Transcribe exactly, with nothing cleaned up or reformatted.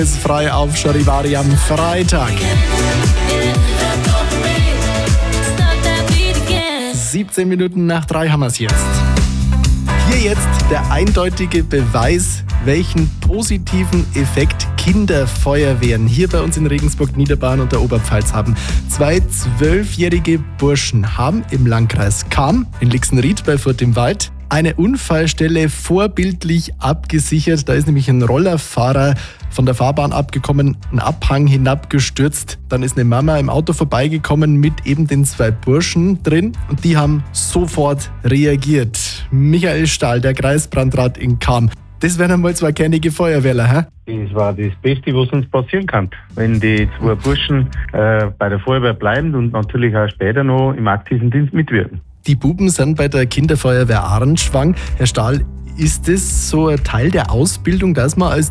Ist frei auf Charivari am Freitag. siebzehn Minuten nach drei haben wir es jetzt. Hier jetzt der eindeutige Beweis, welchen positiven Effekt Kinderfeuerwehren hier bei uns in Regensburg, Niederbayern und der Oberpfalz haben. Zwei zwölfjährige Burschen haben im Landkreis Cham in Lixenried bei Furt im Wald eine Unfallstelle vorbildlich abgesichert. Da ist nämlich ein Rollerfahrer von der Fahrbahn abgekommen, einen Abhang hinabgestürzt. Dann ist eine Mama im Auto vorbeigekommen mit eben den zwei Burschen drin und die haben sofort reagiert. Michael Stahl, der Kreisbrandrat in Cham. Das wären einmal zwei kernige Feuerwehrler, hä? Das war das Beste, was uns passieren kann. Wenn die zwei Burschen äh, bei der Feuerwehr bleiben und natürlich auch später noch im aktiven Dienst mitwirken. Die Buben sind bei der Kinderfeuerwehr Arnschwang. Herr Stahl, ist das so ein Teil der Ausbildung, dass man als